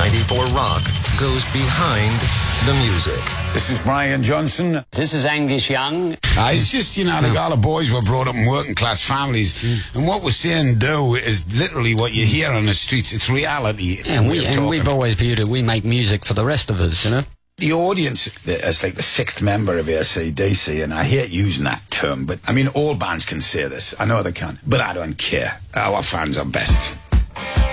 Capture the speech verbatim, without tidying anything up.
ninety-four Rock goes behind the music. This is Brian Johnson. This is Angus Young. Uh, it's just, you know, like all the boys were brought up in working class families, mm. and what we're saying and do is literally what you hear on the streets. It's reality. Yeah, and, we, and we've always viewed it, we make music for the rest of us, you know? The audience is like the sixth member of A C D C, and I hate using that term, but I mean, all bands can say this. I know they can, but I don't care. Our fans are best.